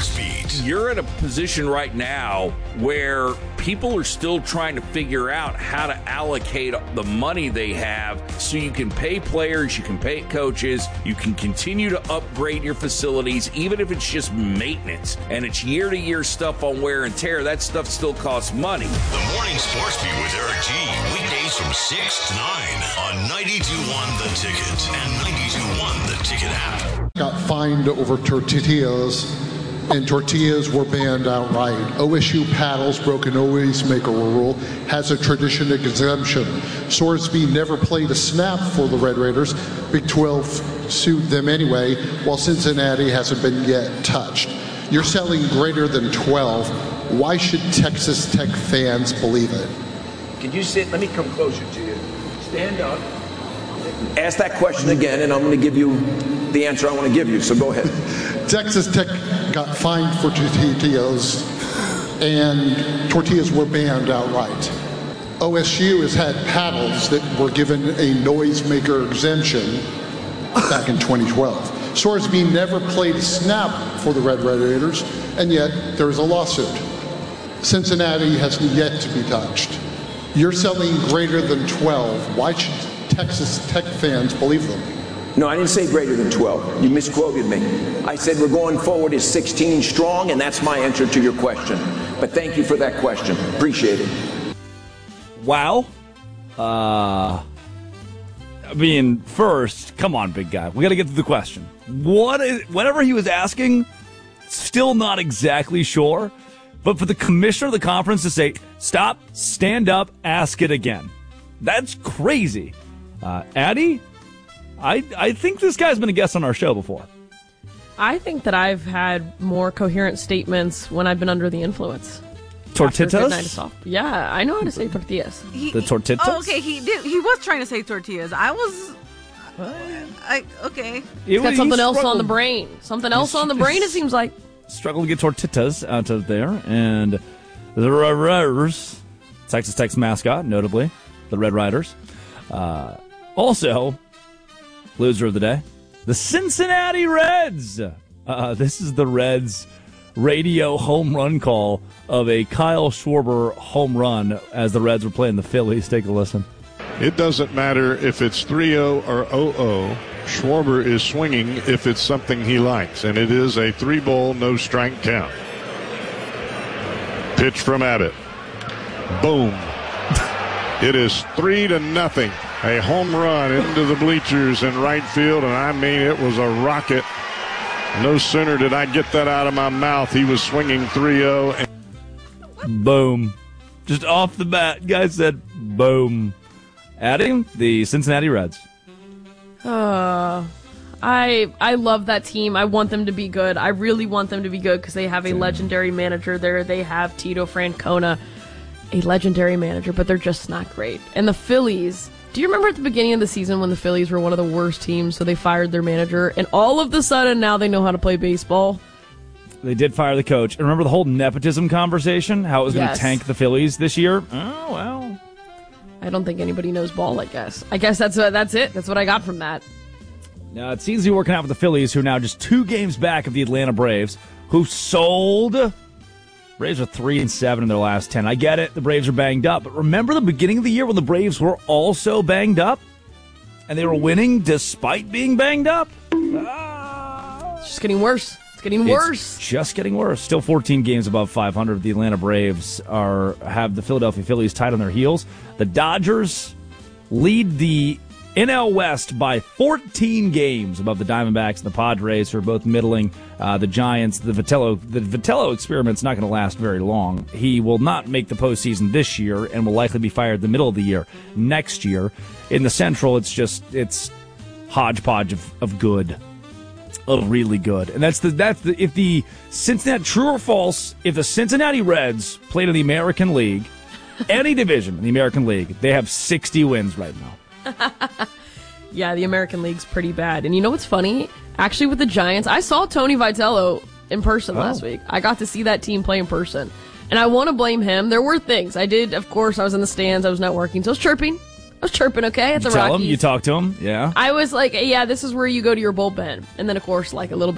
Sports Beat. You're at a position right now where people are still trying to figure out how to allocate the money they have so you can pay players, you can pay coaches, you can continue to upgrade your facilities, even if it's just maintenance and it's year-to-year stuff on wear and tear. That stuff still costs money. The Morning Sports Beat with Eric G. Weekdays from 6 to 9 on 92.1 The Ticket and 92.1 The Ticket app. Got fined over tortillas, and tortillas were banned outright. OSU paddles broke an noisemaker rule, has a tradition exemption. Sorsby never played a snap for the Red Raiders. Big 12 sued them anyway, while Cincinnati hasn't been yet touched. You're selling greater than 12. Why should Texas Tech fans believe it? Can you sit? Let me come closer to you. Stand up. Ask that question again, and I'm going to give you the answer I want to give you, so go ahead. Texas Tech got fined for tortillas, and tortillas were banned outright. OSU has had paddles that were given a noisemaker exemption back in 2012. Sorsby never played a snap for the Red Raiders, and yet there is a lawsuit. Cincinnati has yet to be touched. You're selling greater than 12. Why should Texas Tech fans believe them? No, I didn't say greater than 12. You misquoted me. I said we're going forward as 16 strong, and that's my answer to your question. But thank you for that question. Appreciate it. Wow. I mean, first, come on, big guy. We got to get to the question. Whatever he was asking, still not exactly sure. But for the commissioner of the conference to say, stop, stand up, ask it again. That's crazy. Addie, I think this guy's been a guest on our show before. I think that I've had more coherent statements when I've been under the influence. Tortillas? Yeah, I know how to say tortillas. The tortillas? Oh, okay, he did. He was trying to say tortillas. I was... okay. He's got something else on the brain. Something else on the brain, it seems like. Struggled to get tortillas out of there. And the Red Riders, Texas Tech's mascot, notably, the Red Riders. Also, loser of the day, the Cincinnati Reds. This is the Reds' radio home run call of a Kyle Schwarber home run as the Reds were playing the Phillies. Take a listen. It doesn't matter if it's 3-0 or 0-0. Schwarber is swinging if it's something he likes, and it is a 3-ball, no-strike count. Pitch from Abbott. Boom. It is 3-0. A home run into the bleachers in right field, and I mean it was a rocket. No sooner did I get that out of my mouth, he was swinging 3-0. Boom. Just off the bat, guy said boom. Adding the Cincinnati Reds. I love that team. I want them to be good. I really want them to be good because they have a legendary manager there. They have Tito Francona, a legendary manager, but they're just not great. And the Phillies, do you remember at the beginning of the season when the Phillies were one of the worst teams, so they fired their manager, and all of a sudden now they know how to play baseball? They did fire the coach. And remember the whole nepotism conversation? How it was going to tank the Phillies this year? Oh, well. I don't think anybody knows ball, I guess. I guess that's it. That's what I got from that. Now, it seems to be working out with the Phillies, who are now just 2 games back of the Atlanta Braves, who sold. Braves are 3-7 in their last 10. I get it. The Braves are banged up. But remember the beginning of the year when the Braves were also banged up? And they were winning despite being banged up? It's just getting worse. It's just getting worse. Still 14 games above 500. The Atlanta Braves have the Philadelphia Phillies tied on their heels. The Dodgers lead the NL West by 14 games above the Diamondbacks and the Padres, who are both middling. The Giants, the Vitello experiment's not going to last very long. He will not make the postseason this year and will likely be fired the middle of the year next year. In the Central, it's hodgepodge of good. Of really good. And that's the if the Cincinnati, true or false, if the Cincinnati Reds played in the American League, any division in the American League, they have 60 wins right now. Yeah, the American League's pretty bad. And you know what's funny? Actually, with the Giants, I saw Tony Vitello in person last week. I got to see that team play in person. And I want to blame him. There were things. I did, of course, I was in the stands. I was not working. So I was chirping. Okay? At the Rockies. You talked to him? Yeah. I was like, yeah, this is where you go to your bullpen. And then, of course, like a little bit